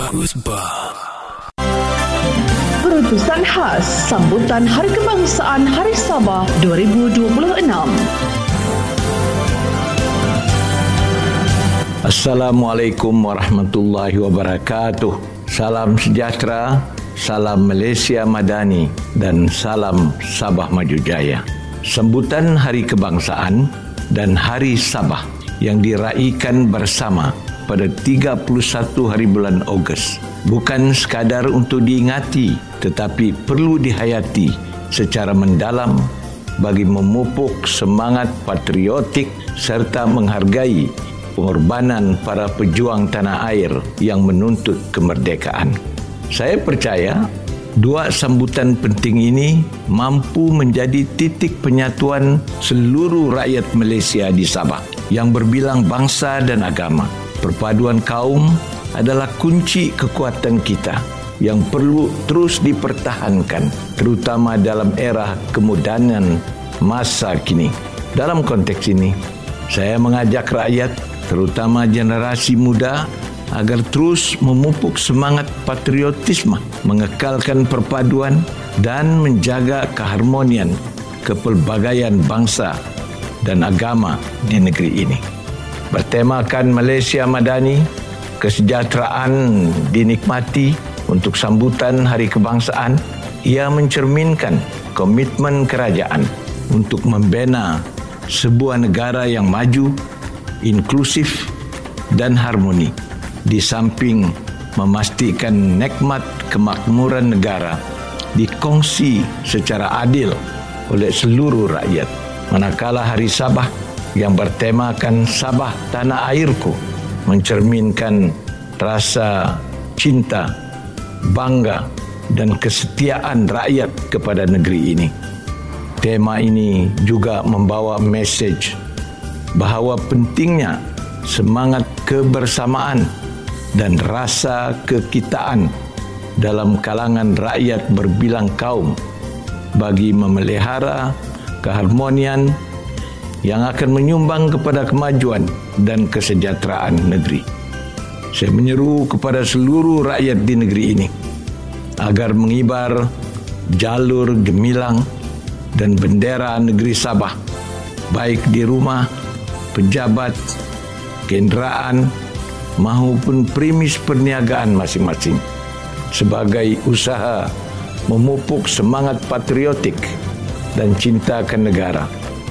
Perutusan khas sambutan Hari Kebangsaan Hari Sabah 2026. Assalamualaikum warahmatullahi wabarakatuh. Salam sejahtera, salam Malaysia Madani dan salam Sabah Maju Jaya. Sambutan Hari Kebangsaan dan Hari Sabah yang diraikan bersama pada 31 hari bulan Ogos bukan sekadar untuk diingati, tetapi perlu dihayati secara mendalam bagi memupuk semangat patriotik serta menghargai pengorbanan para pejuang tanah air yang menuntut kemerdekaan. Saya percaya dua sambutan penting ini mampu menjadi titik penyatuan seluruh rakyat Malaysia di Sabah yang berbilang bangsa dan agama. Perpaduan kaum adalah kunci kekuatan kita yang perlu terus dipertahankan, terutama dalam era kemodanan masa kini. Dalam konteks ini, saya mengajak rakyat, terutama generasi muda, agar terus memupuk semangat patriotisme, mengekalkan perpaduan dan menjaga keharmonian kepelbagaian bangsa dan agama di negeri ini. Bertemakan Malaysia Madani, kesejahteraan dinikmati untuk sambutan Hari Kebangsaan, ia mencerminkan komitmen kerajaan untuk membina sebuah negara yang maju, inklusif dan harmoni, di samping memastikan nikmat kemakmuran negara dikongsi secara adil oleh seluruh rakyat. Manakala Hari Sabah yang bertemakan Sabah Tanah Airku mencerminkan rasa cinta, bangga dan kesetiaan rakyat kepada negeri ini. Tema ini juga membawa mesej bahawa pentingnya semangat kebersamaan dan rasa kekitaan dalam kalangan rakyat berbilang kaum bagi memelihara keharmonian yang akan menyumbang kepada kemajuan dan kesejahteraan negeri. Saya menyeru kepada seluruh rakyat di negeri ini agar mengibar jalur gemilang dan bendera negeri Sabah, baik di rumah, pejabat, kenderaan maupun premis perniagaan masing-masing, sebagai usaha memupuk semangat patriotik dan cinta ke negara.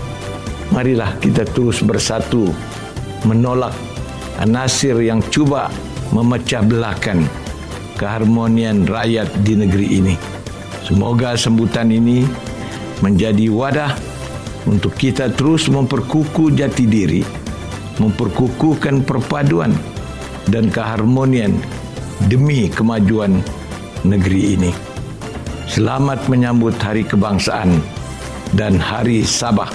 Marilah kita terus bersatu menolak anasir yang cuba memecah belahkan keharmonian rakyat di negeri ini. Semoga sambutan ini menjadi wadah untuk kita terus memperkukuh jati diri, memperkukuhkan perpaduan dan keharmonian demi kemajuan negeri ini. Selamat menyambut Hari Kebangsaan dan Hari Sabah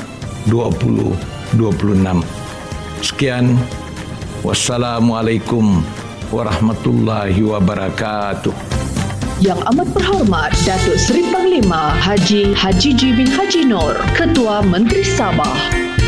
2026. Sekian, wassalamualaikum warahmatullahi wabarakatuh. Yang amat berhormat Datuk Seri Panglima Haji G bin Haji Noor, Ketua Menteri Sabah.